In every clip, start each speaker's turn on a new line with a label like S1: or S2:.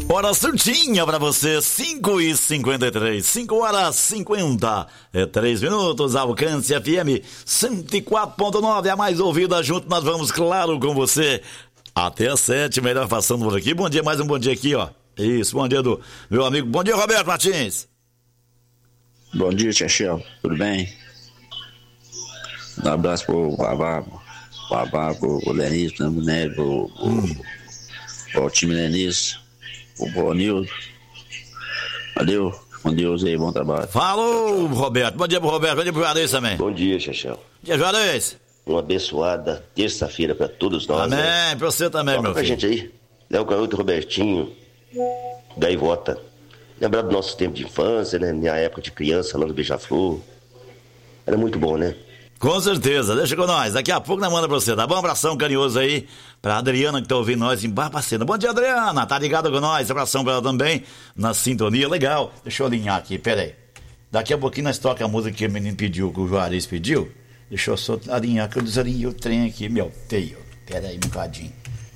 S1: Hora certinha pra você, 5h53, 5h53 minutos, Alcance FM 104.9, a mais ouvida, junto nós vamos, claro, com você, até às 7, melhor passando por aqui. Bom dia, mais um bom dia aqui, ó. Isso, bom dia do meu amigo, bom dia, Roberto Martins.
S2: Bom dia, tia Shell, tudo bem? Um abraço pro Babá, pro Lenis, pro Nery, pro time Lenis, pro Bonildo. Valeu, com Deus aí, bom trabalho.
S1: Falou, Roberto, bom dia pro Roberto, bom dia pro Juarez também.
S3: Bom dia, tia Shell.
S1: Bom dia, Juarez.
S3: Uma abençoada terça-feira pra todos nós.
S1: Amém,
S3: né?
S1: pra você também,
S3: Toca
S1: meu
S3: com
S1: filho.
S3: a gente aí, Léo Canuto, Robertinho, Gaivota. Lembrar do nosso tempo de infância, né? Minha época de criança lá no Beija-Flor. Era muito bom, né?
S1: Com certeza, deixa com nós, daqui a pouco nós manda pra você, tá bom? Um abração carinhoso aí pra Adriana que tá ouvindo nós em Barbacena. Bom dia, Adriana, tá ligada com nós, abração pra ela também, na sintonia, legal. Deixa eu alinhar aqui, pera aí. Daqui a pouquinho nós toca a música que o menino pediu, que o Juarez pediu. Deixa eu só alinhar, que eu desalinhei o trem aqui, meu teio. Pera aí um bocadinho.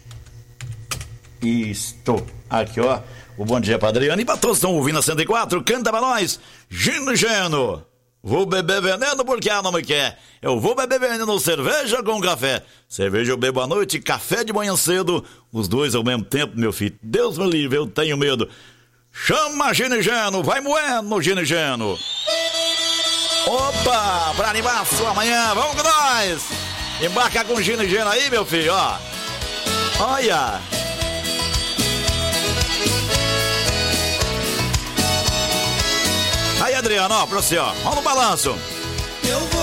S1: Estou aqui, ó, o bom dia pra Adriana e pra todos que estão ouvindo a 104, canta pra nós, Gino Geno. Vou beber veneno porque ela não me quer. Eu vou beber veneno, cerveja com café. Cerveja eu bebo à noite, café de manhã cedo. Os dois ao mesmo tempo, meu filho. Deus me livre, eu tenho medo. Chama Gino Geno, vai moendo, Gino Geno. Opa, pra animar a sua manhã, vamos com nós. Embarca com Gino Geno aí, meu filho, ó. Olha. Aí, Adriano, ó, pra você, ó. Vamos no balanço.